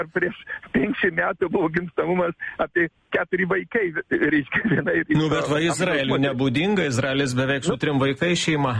prieš 50 metų buvo gimstamumas apie 4 vaikai, reiškia, viena ir... Bet va Izraeliui nebūdinga, Izraelis beveik su 3 vaikais šeima.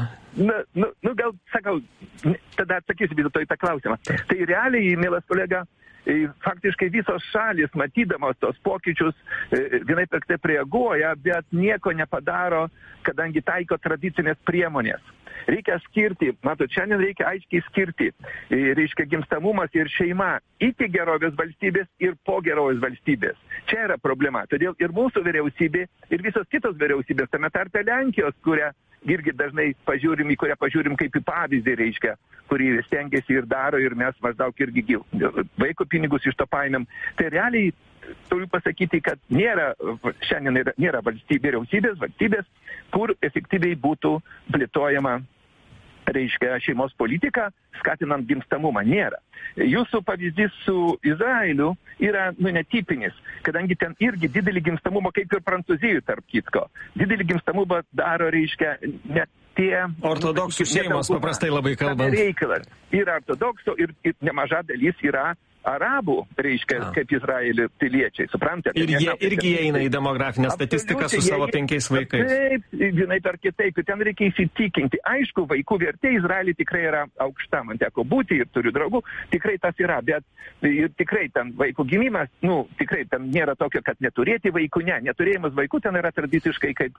Gal, sakau, tada atsakysiu vis dėlto į tą klausimą. Tai realiai, mielas kolega, faktiškai visos šalis, matydamos tos pokyčius, vienai per kitaip reaguoja, bet nieko nepadaro, kadangi taiko tradicinės priemonės. Reikia skirti, matot, šiandien reikia aiškiai skirti, reiškia gimstamumas ir šeima iki gerovės valstybės ir po gerovės valstybės. Čia yra problema. Todėl ir mūsų vyriausybė, ir visos kitos vyriausybės, tame tarpe Lenkijos, kurią irgi dažnai pažiūrim kaip į pavyzdį, reiškia, kurį stengiasi ir daro, ir mes maždaug irgi vaiko pinigus iš to paėmėm. Tai realiai turiu pasakyti, kad šiandien nėra valstybės, kur efektyviai būtų plėtojama, reiškia, šeimos politika, skatinant gimstamumą. Nėra. Jūsų pavyzdys su Izraeliu yra netipinis, kadangi ten irgi didelį gimstamumą, kaip ir Prancūzijoje, tarp kitko. Didelį gimstamumą daro, reiškia, net tie... Ortodoksų šeimos, paprastai labai kalbant. Reikalas. Yra ortodoksų ir nemaža dalis yra arabų, reiškia, kaip Izraelio piliečiai, suprantate? Ir jie irgi eina į demografinę statistiką su savo 5 vaikais. Taip, vienai per kitaip, ir ten reikia įsitikinti. Aišku, vaikų vertė Izraelį tikrai yra aukšta, man teko būti ir turiu draugų, tikrai tas yra, bet ir tikrai ten vaikų gimimas, tikrai ten nėra tokio, kad neturėti vaikų, neturėjimas vaikų ten yra tradiciškai kaip,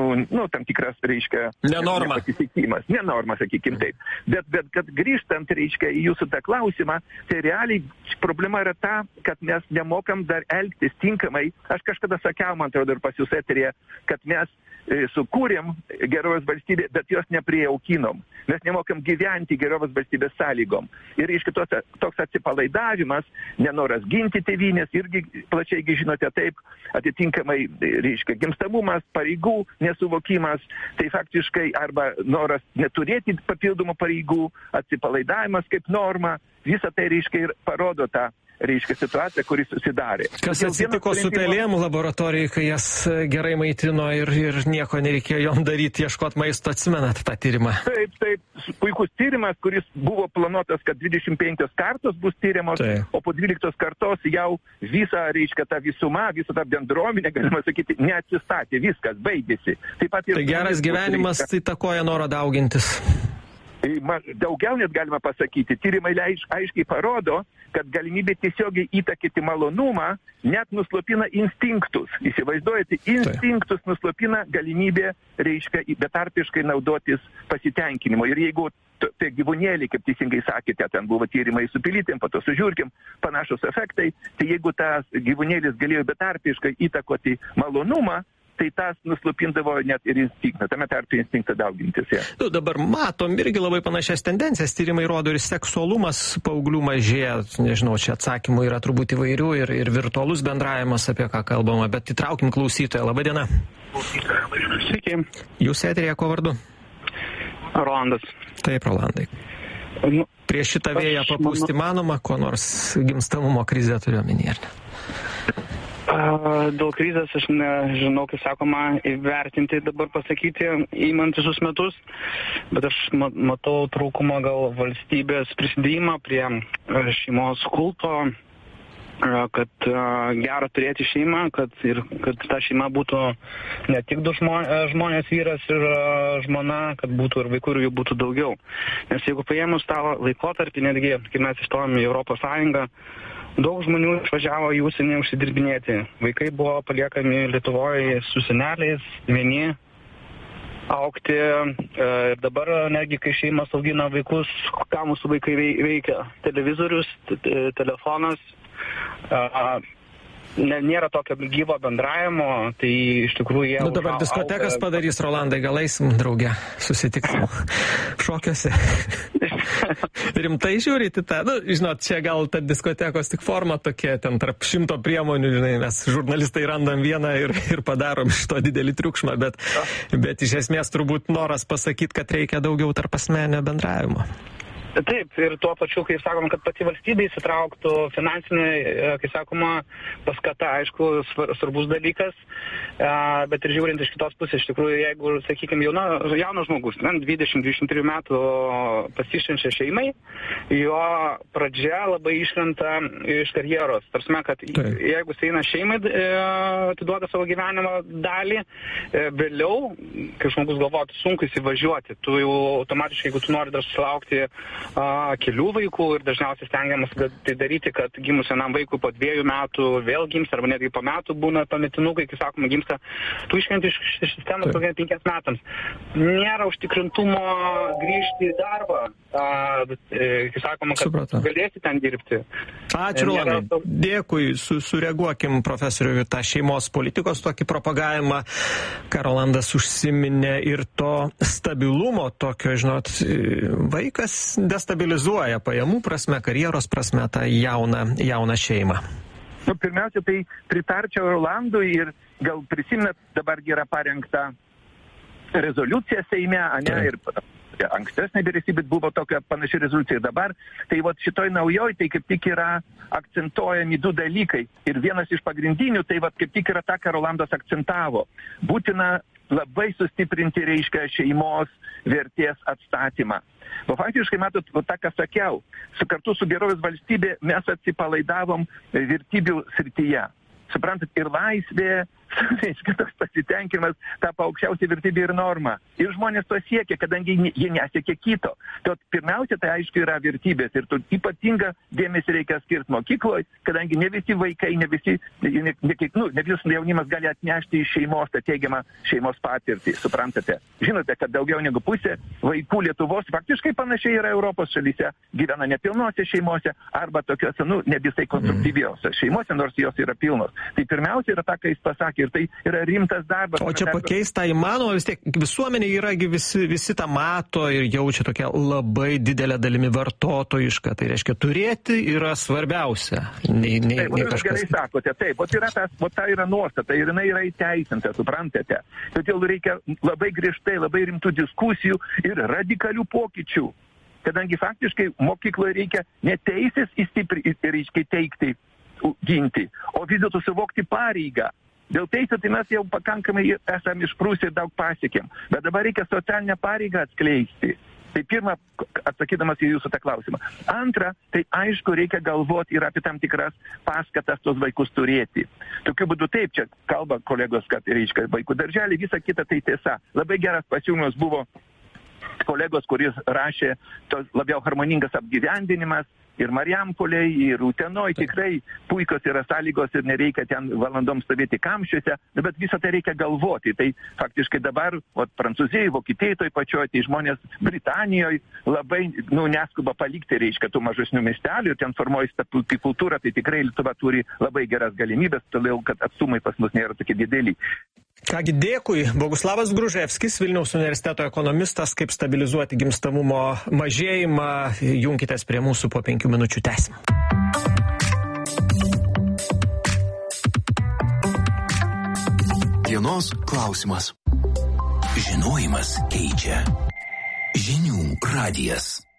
tam tikras, reiškia, nepasitikimas, nenorma, sakykim taip. Bet kad grįžtant, reiškia, į jūsų tą klausimą, tai realiai problema yra ta, kad mes nemokam dar elgtis tinkamai. Aš kažkada sakiau, man atrodo, ir pas jūs eterėje, kad mes sukūrėm gerovės valstybę, bet jos neprijaukinom. Mes nemokam gyventi gerovės valstybės sąlygom. Ir iš kitos toks atsipalaidavimas, nenoras ginti tėvynės, irgi plačiai žinote taip, atitinkamai, reiškia, gimstamumas, pareigų nesuvokimas, tai faktiškai arba noras neturėti papildomų pareigų, atsipalaidavimas kaip norma, visą tai, reiškia, ir parodo tą, reiškia, situaciją, kuri susidarė. Kas atsitiko su pelėm laboratorijai, kai jas gerai maitino ir nieko nereikėjo jom daryti, ieškot maisto, atsimenat tą tyrimą? Taip, puikus tyrimas, kuris buvo planuotas, kad 25 kartos bus tyriamos, o po 12 kartos jau visa, reiškia, ta visuma, visa ta bendruomenė, galima sakyti, neatsistatė, viskas, baigėsi. Tai geras gyvenimas įtakoja norą daugintis. Daugiau net galima pasakyti. Tyrimai aiškiai parodo, kad galimybė tiesiogiai įtakyti malonumą net nuslopina instinktus. Įsivaizduojate, instinktus nuslopina galimybė, reiškia, betarpiškai naudotis pasitenkinimu. Ir jeigu tai gyvūnėliai, kaip teisingai sakėte, ten buvo tyrimai su pilytėm, po to su žiurkėm, panašus efektai, tai jeigu tas gyvūnėlis galėjo betarpiškai įtakoti malonumą, tai tas nuslopindavo net ir instinktą, tame tarpe instinktą daugintis. Ja. Dabar matom irgi labai panašias tendencijas, tyrimai rodo ir seksualumas paauglių mažėja, nežinau, čia atsakymų yra turbūt įvairių ir virtualus bendravimas, apie ką kalbama, bet įtraukim klausytoją. Labą dieną. Sveiki. Jūs eterėje, ko vardu? Rolandas. Taip, Rolandai. Prieš šitą vėją papūsti manoma, ko nors gimstamumo krizę turiu omenyje, ar ne? Dėl krizės aš nežinau, kaip sakoma, įvertinti dabar pasakyti, įmant visus metus, bet aš matau trūkumą gal valstybės prisidėjimą prie šeimos kulto, kad gera turėti šeimą, kad ta šeima būtų ne tik du žmonės, vyras ir žmona, kad būtų ir vaikų ir jų būtų daugiau. Nes jeigu paėmus tą laikotarpį, netgi kai mes įstojom į Europos Sąjungą, daug žmonių išvažiavo į užsienį užsidirbinėti. Vaikai buvo paliekami Lietuvoje su seneliais, vieni augti. Ir dabar netgi, kai šeimas augina vaikus, ką mūsų vaikai veikia? Televizorius, telefonas. Nėra tokio gyvo bendravimo, tai iš tikrųjų jie... Dabar diskotekas padarys, Rolandai, gal eisim drauge, susitiksim šokiuose. Rimtai žiūrėti tą, žinot, čia gal ta diskotekos tik forma tokia, ten tarp 100 priemonių, žinai, mes žurnalistai randam vieną ir padarom iš to didelį triukšmą, bet iš esmės turbūt noras pasakyti, kad reikia daugiau tarp asmeninio bendravimo. Taip, ir tuo pačiu, kaip sakoma, kad pati valstybė įsitrauktų finansinė, kaip sakoma, paskata, aišku, svarbus dalykas, bet ir žiūrint iš kitos pusės, iš tikrųjų, jeigu, sakykime, jaunas žmogus, 20-23 metų pasišvenčia šeimai, jo pradžia labai iškrenta iš karjeros. Tarsime, kad jeigu jis eina šeimai, atiduoda savo gyvenimo dalį, vėliau, kai žmogus galvoja, sunku įsivažiuoti, tu jau automatiškai, jeigu tu nori dar susilaukti kelių vaikų ir dažniausiai stengiamas tai daryti, kad gimus vienam vaikui po 2 metų vėl gimsta, arba netgi po metų būna pametinukai, kai sakoma, gimsta, tu iškrenti iš sistemos 5 metams. Nėra užtikrintumo grįžti į darbą, kai sakoma, kad galėsi ten dirbti. Ačiū, Rolandai. Dėkui, sureaguokim profesoriui tą šeimos politikos tokį propagavimą. Ką Rolandas užsiminė ir to stabilumo tokio, žinot, vaikas destabilizuoja pajamų prasme, karjeros prasme tą jauną šeimą. Pirmiausia, tai pritarčiau Rolandui ir gal prisiminat, dabar yra parengta rezoliucija Seime, ir ankstesnė vyriausybė buvo tokia panaši rezoliucija dabar. Tai šitoj naujoj, tai kaip tik yra akcentuojami 2 dalykai. Ir vienas iš pagrindinių, tai kaip tik yra ta, ką Rolandas akcentavo. Būtina labai sustiprinti, reiškia, šeimos vertės atstatymą. O faktiškai, matot, tą, ką sakiau, kartu su gerovės valstybė mes atsipalaidavom vertybių srityje. Suprantat, ir laisvė, reiškia, toks pasitenkinimas, tapo aukščiausia vertybė ir norma. Ir žmonės to siekia, kadangi jie nesiekia kito. Tai pirmiausia, tai aišku yra vertybės. Ir ypatingą dėmesį reikia skirti mokykloje, kadangi ne visi vaikai, ne visas jaunimas gali atnešti iš šeimos tą teigiamą šeimos patirtį. Suprantate? Žinote, kad daugiau negu pusė vaikų Lietuvos, faktiškai panašiai yra Europos šalyse, gyvena nepilnose šeimose arba tokiose, ne visai konstruktyviose šeimose, nors jos yra pilnos. Tai pirmiausia yra ta, ką jis pasakė, ir tai yra rimtas darbas. O čia pakeista įmanoma, vis tiek visuomenė yragi visi tą mato ir jaučia tokia labai didelė dalimi vartotojiška. Tai reiškia, turėti yra svarbiausia. Taip, jūs gerai sakote, taip, tai yra nuostata ir jinai yra įteisinta, suprantate. Todėl reikia labai griežtai, labai rimtų diskusijų ir radikalių pokyčių. Kadangi faktiškai mokykloje reikia ne teisės įstiprinti, teikti, ginti, o vis dėlto suvokti pareigą. Dėl teisės tai mes jau pakankamai esame išprūsę ir daug pasiekėm, bet dabar reikia socialinę pareigą atskleisti. Tai pirma, atsakydamas į jūsų tą klausimą. Antra, tai aišku, reikia galvoti ir apie tam tikras paskatas tos vaikus turėti. Tokiu būdu taip, čia kalba kolegos, kad reiškia vaikų darželį, visa kita tai tiesa. Labai geras pasiūlymas buvo kolegos, kuris rašė tos labiau harmoningas apgyvendinimas. Ir Marijampolėj, ir Utenoj tikrai puikios yra sąlygos ir nereikia ten valandom stovėti kamščiuose, bet visą tai reikia galvoti. Tai faktiškai dabar Prancūzijai, Vokietijai toj pačioj, tai žmonės Britanijoje labai neskuba palikti, reiškia, tų mažesnių miestelių, ten formuojasi ta puikia kultūra, tai tikrai Lietuva turi labai geras galimybės, todėl kad atstumai pas mus nėra tokie dideli. Kągi, dėkui. Boguslavas Gruževskis, Vilniaus universiteto ekonomistas, kaip stabilizuoti gimstamumo mažėjimą. Junkitės prie mūsų po 5 minučių, tęsim. Dienos klausimas. Žinojimas keičia. Žinių radijas.